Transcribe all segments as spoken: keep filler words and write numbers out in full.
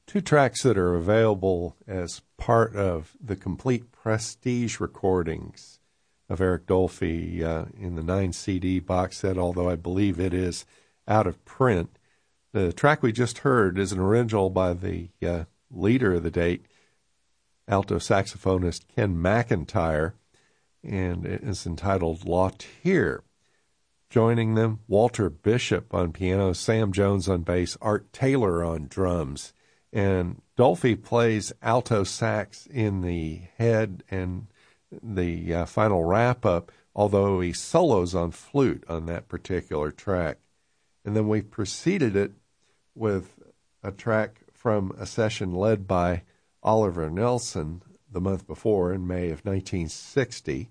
two tracks that are available as part of the complete Prestige recordings of Eric Dolphy uh, in the nine C D box set, although I believe it is out of print. The track we just heard is an original by the uh, leader of the date, alto saxophonist Ken McIntyre, and it is entitled Lawtier. Joining them, Walter Bishop on piano, Sam Jones on bass, Art Taylor on drums. And Dolphy plays alto sax in the head and the uh, final wrap-up, although he solos on flute on that particular track. And then we preceded it with a track from a session led by Oliver Nelson the month before in May of nineteen sixty.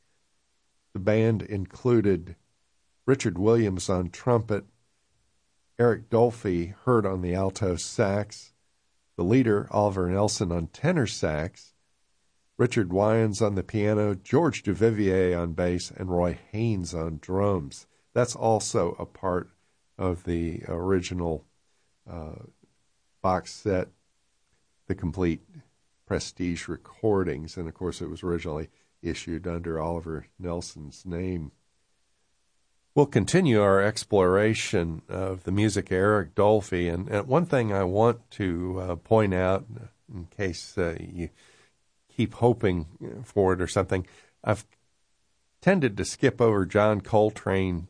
The band included Richard Williams on trumpet, Eric Dolphy heard on the alto sax, the leader, Oliver Nelson, on tenor sax, Richard Wyans on the piano, George Duvivier on bass, and Roy Haynes on drums. That's also a part of the original uh, box set, the complete Prestige recordings, and of course it was originally issued under Oliver Nelson's name. We'll continue our exploration of the music of Eric Dolphy, and, and one thing I want to uh, point out, in case uh, you keep hoping for it or something, I've tended to skip over John Coltrane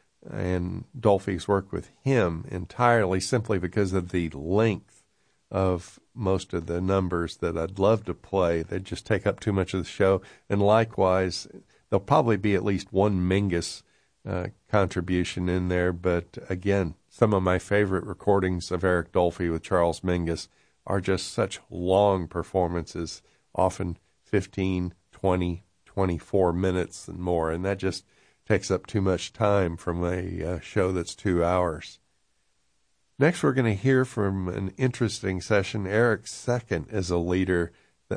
and Dolphy's work with him entirely simply because of the length of most of the numbers that I'd love to play. They just take up too much of the show, and likewise, there'll probably be at least one Mingus Uh, contribution in there, but again, some of my favorite recordings of Eric Dolphy with Charles Mingus are just such long performances, often fifteen, twenty, twenty-four minutes and more, and that just takes up too much time from a uh, show that's two hours. Next, we're going to hear from an interesting session. Eric's second as a leader.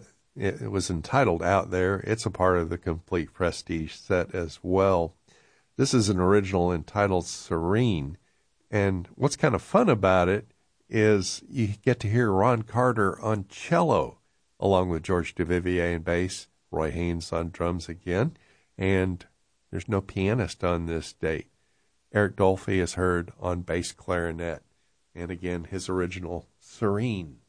It was entitled Out There. It's a part of the complete Prestige set as well. This is an original entitled Serene, and what's kind of fun about it is you get to hear Ron Carter on cello, along with George Duvivier on bass, Roy Haynes on drums again, and there's no pianist on this date. Eric Dolphy is heard on bass clarinet, and again, his original Serene.